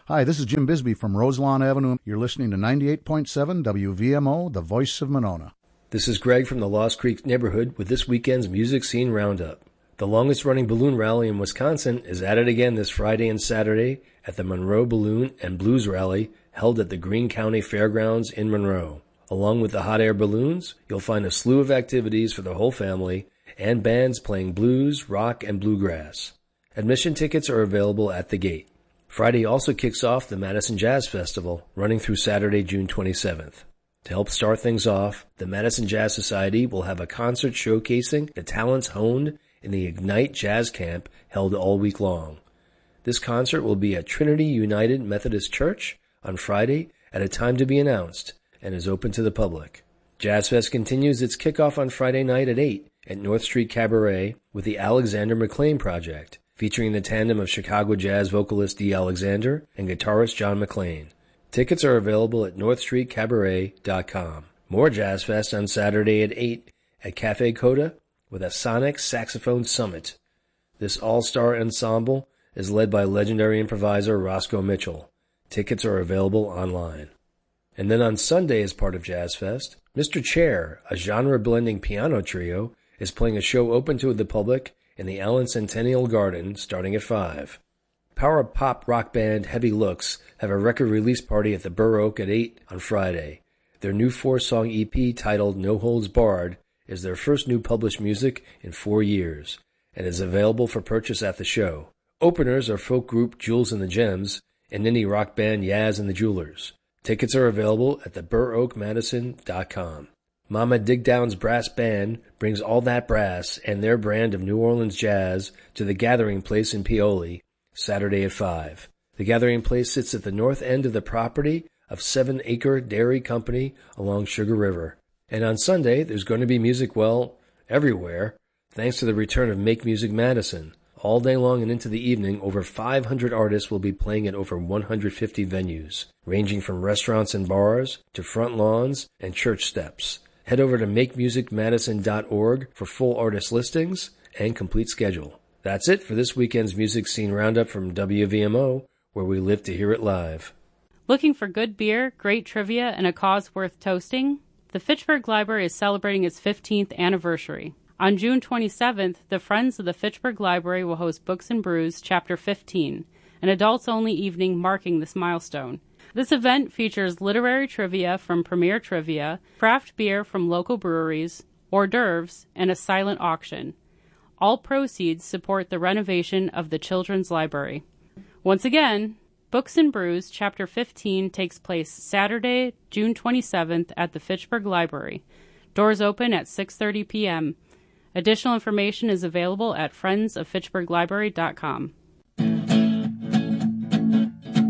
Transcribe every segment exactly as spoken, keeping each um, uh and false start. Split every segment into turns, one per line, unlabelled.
Hi, this is Jim Bisbee from Roselawn Avenue. You're listening to ninety-eight point seven W V M O, the voice of Monona.
This is Greg from the Lost Creek neighborhood with this weekend's Music Scene Roundup. The longest-running balloon rally in Wisconsin is at it again this Friday and Saturday at the Monroe Balloon and Blues Rally held at the Greene County Fairgrounds in Monroe. Along with the hot air balloons, you'll find a slew of activities for the whole family and bands playing blues, rock, and bluegrass. Admission tickets are available at the gate. Friday also kicks off the Madison Jazz Festival, running through Saturday, June twenty-seventh. To help start things off, the Madison Jazz Society will have a concert showcasing the talents honed in the Ignite Jazz Camp held all week long. This concert will be at Trinity United Methodist Church on Friday at a time to be announced and is open to the public. Jazz Fest continues its kickoff on Friday night at eight at North Street Cabaret with the Alexander McLean Project, featuring the tandem of Chicago jazz vocalist Dee Alexander and guitarist John McLean. Tickets are available at north street cabaret dot com. More Jazz Fest on Saturday at eight at Cafe Coda with a Sonic Saxophone Summit. This all-star ensemble is led by legendary improviser Roscoe Mitchell. Tickets are available online. And then on Sunday, as part of Jazz Fest, Mister Chair, a genre-blending piano trio, is playing a show open to the public in the Allen Centennial Garden starting at five. Power pop rock band Heavy Looks have a record release party at the Burr Oak at eight on Friday. Their new four-song E P titled No Holds Barred is their first new published music in four years and is available for purchase at the show. Openers are folk group Jules and the Gems and indie rock band Yaz and the Jewelers. Tickets are available at the bur oak madison dot com. Mama Digdown's Brass Band brings all that brass and their brand of New Orleans jazz to the Gathering Place in Paoli, Saturday at five. The Gathering Place sits at the north end of the property of Seven Acre Dairy Company along Sugar River. And on Sunday, there's going to be music, well, everywhere, thanks to the return of Make Music Madison. All day long and into the evening, over five hundred artists will be playing at over one hundred fifty venues, ranging from restaurants and bars to front lawns and church steps. Head over to make music madison dot org for full artist listings and complete schedule. That's it for this weekend's Music Scene Roundup from W V M O, where we live to hear it live.
Looking for good beer, great trivia, and a cause worth toasting? The Fitchburg Library is celebrating its fifteenth anniversary. On June twenty-seventh, the Friends of the Fitchburg Library will host Books and Brews Chapter fifteen, an adults-only evening marking this milestone. This event features literary trivia from Premier Trivia, craft beer from local breweries, hors d'oeuvres, and a silent auction. All proceeds support the renovation of the Children's Library. Once again, Books and Brews Chapter fifteen takes place Saturday, June twenty-seventh at the Fitchburg Library. Doors open at six thirty p.m. Additional information is available at friends of fitchburg library dot com.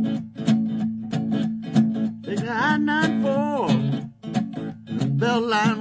Take the I ninety-four, Beltline